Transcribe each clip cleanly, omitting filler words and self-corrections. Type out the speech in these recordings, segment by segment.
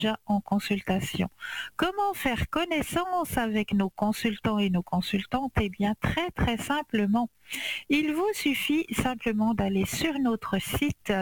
en consultation. Comment faire connaissance avec nos consultants et nos consultantes? Eh bien, très très simplement. Il vous suffit simplement d'aller sur notre site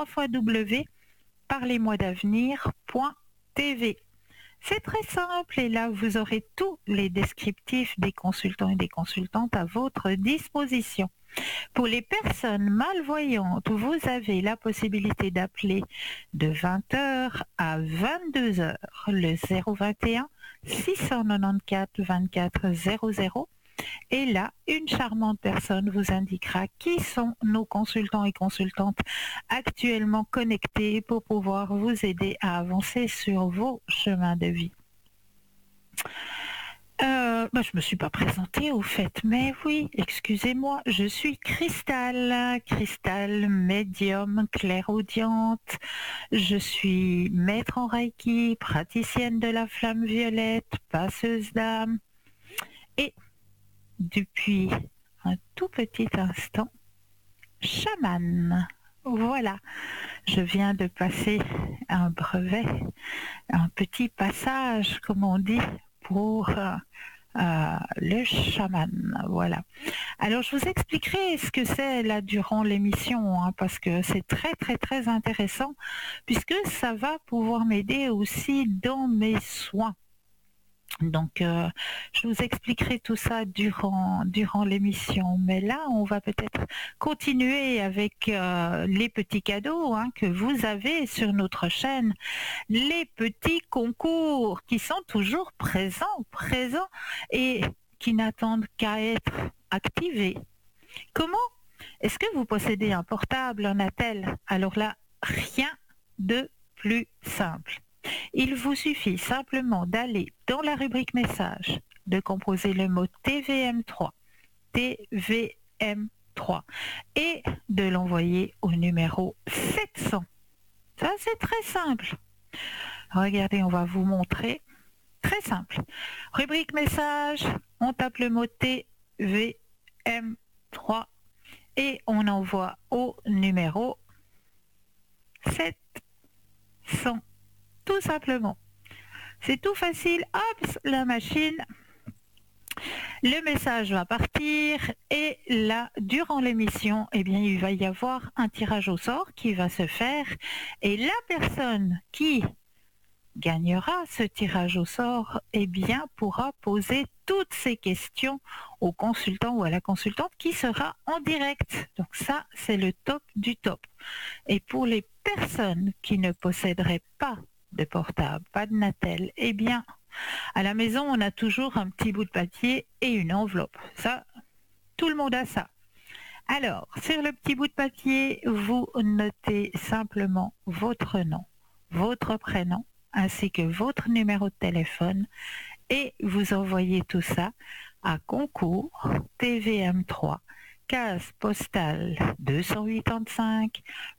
www.parlez-moi-d'avenir.tv. C'est très simple et là vous aurez tous les descriptifs des consultants et des consultantes à votre disposition. Pour les personnes malvoyantes, vous avez la possibilité d'appeler de 20 heures à 22 heures le 021 694 24 00 et là, une charmante personne vous indiquera qui sont nos consultants et consultantes actuellement connectés pour pouvoir vous aider à avancer sur vos chemins de vie. Je me suis pas présentée au fait, mais oui, excusez-moi, je suis Cristal médium clairaudiente. Je suis maître en Reiki, praticienne de la flamme violette, passeuse d'âme et depuis un tout petit instant, chamane. Voilà, je viens de passer un brevet, un petit passage, comme on dit, pour le chaman. Voilà. Alors, je vous expliquerai ce que c'est là durant l'émission, hein, parce que c'est très, très, très intéressant, puisque ça va pouvoir m'aider aussi dans mes soins. Donc, je vous expliquerai tout ça durant l'émission. Mais là, on va peut-être continuer avec les petits cadeaux que vous avez sur notre chaîne. Les petits concours qui sont toujours présents et qui n'attendent qu'à être activés. Comment? Est-ce que vous possédez un portable, un attel? Alors là, rien de plus simple. Il vous suffit simplement d'aller dans la rubrique message, de composer le mot TVM3, TVM3 et de l'envoyer au numéro 700. Ça, c'est très simple. Regardez, on va vous montrer. Très simple. Rubrique message, on tape le mot TVM3 et on envoie au numéro 700. Tout simplement. C'est tout facile. Hop, la machine. Le message va partir et là, durant l'émission, eh bien, il va y avoir un tirage au sort qui va se faire et la personne qui gagnera ce tirage au sort, eh bien, pourra poser toutes ces questions au consultant ou à la consultante qui sera en direct. Donc ça, c'est le top du top. Et pour les personnes qui ne posséderaient pas de portable, pas de Natel, eh bien, à la maison, on a toujours un petit bout de papier et une enveloppe. Ça, tout le monde a ça. Alors, sur le petit bout de papier, vous notez simplement votre nom, votre prénom, ainsi que votre numéro de téléphone, et vous envoyez tout ça à concours TVM3, case postale 285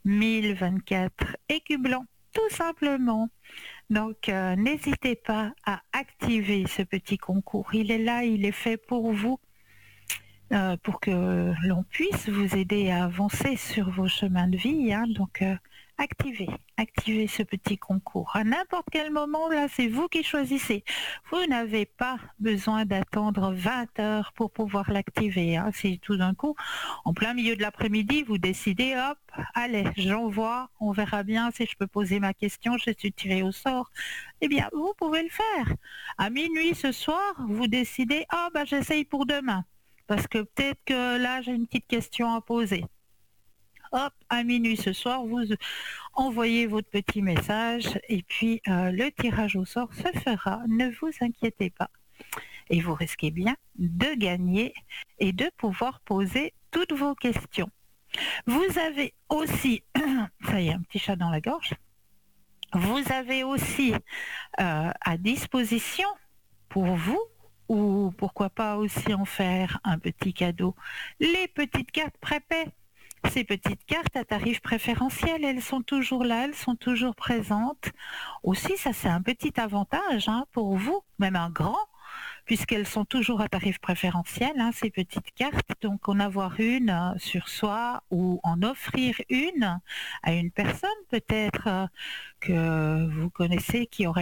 1024 Écublanc. Tout simplement. Donc, n'hésitez pas à activer ce petit concours. Il est là, il est fait pour vous, pour que l'on puisse vous aider à avancer sur vos chemins de vie. Donc, activez ce petit concours. À n'importe quel moment, là, c'est vous qui choisissez. Vous n'avez pas besoin d'attendre 20 heures pour pouvoir l'activer. Si tout d'un coup, en plein milieu de l'après-midi, vous décidez, hop, allez, j'envoie, on verra bien si je peux poser ma question, je suis tiré au sort. Eh bien, vous pouvez le faire. À minuit ce soir, vous décidez, j'essaye pour demain. Parce que peut-être que là, j'ai une petite question à poser. Hop, à minuit ce soir, vous envoyez votre petit message et puis le tirage au sort se fera, ne vous inquiétez pas. Et vous risquez bien de gagner et de pouvoir poser toutes vos questions. Vous avez aussi, ça y est, un petit chat dans la gorge, vous avez aussi à disposition pour vous, ou pourquoi pas aussi en faire un petit cadeau, les petites cartes prépaies. Ces petites cartes à tarif préférentiel, elles sont toujours là, elles sont toujours présentes. Aussi, ça c'est un petit avantage pour vous, même un grand, puisqu'elles sont toujours à tarif préférentiel, hein, ces petites cartes. Donc en avoir une sur soi ou en offrir une à une personne peut-être que vous connaissez qui aurait